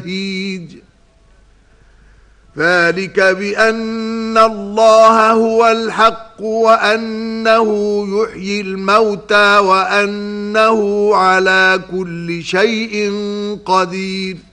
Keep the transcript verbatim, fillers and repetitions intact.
نهيج ذلك بأن الله هو الحق وأنه يحيي الموتى وأنه على كل شيء قدير